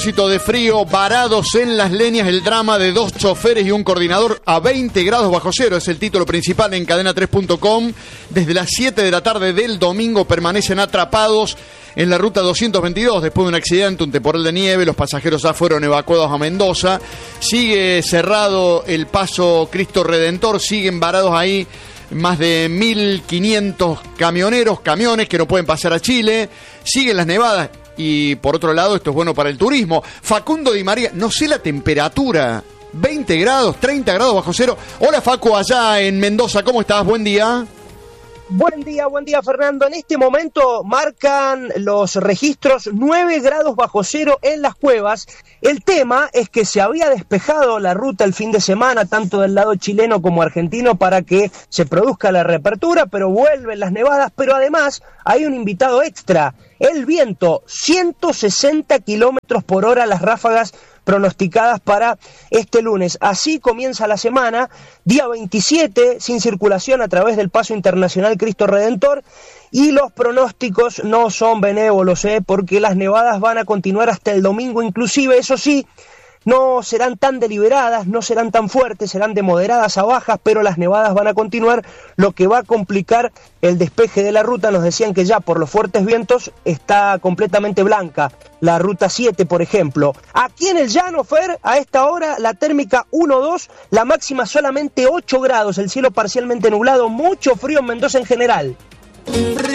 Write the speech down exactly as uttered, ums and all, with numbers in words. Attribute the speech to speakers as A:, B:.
A: De frío, varados en las leñas, el drama de dos choferes y un coordinador a veinte grados bajo cero. Es el título principal en cadena tres punto com. Desde las siete de la tarde del domingo permanecen atrapados en la ruta doscientos veintidós. Después de un accidente, un temporal de nieve, los pasajeros ya fueron evacuados a Mendoza. Sigue cerrado el paso Cristo Redentor, siguen varados ahí más de mil quinientos camioneros, camiones que no pueden pasar a Chile. Siguen las nevadas. Y por otro lado, esto es bueno para el turismo. Facundo Di María, no sé la temperatura, veinte grados, treinta grados bajo cero. Hola Facu, allá en Mendoza, ¿cómo estás? Buen día.
B: Buen día, buen día Fernando. En este momento marcan los registros nueve grados bajo cero en las cuevas. El tema es que se había despejado la ruta el fin de semana, tanto del lado chileno como argentino, para que se produzca la reapertura, pero vuelven las nevadas, pero además hay un invitado extra. El viento, ciento sesenta kilómetros por hora las ráfagas pronosticadas para este lunes. Así comienza la semana, día veintisiete, sin circulación a través del paso internacional Cristo Redentor, y los pronósticos no son benévolos, ¿eh? porque las nevadas van a continuar hasta el domingo inclusive. Eso sí, no serán tan deliberadas, no serán tan fuertes, serán de moderadas a bajas, pero las nevadas van a continuar, lo que va a complicar el despeje de la ruta. Nos decían que ya por los fuertes vientos está completamente blanca la ruta siete, por ejemplo. Aquí en el llano, Fer, a esta hora la térmica uno dos, la máxima solamente ocho grados, el cielo parcialmente nublado, mucho frío en Mendoza en general.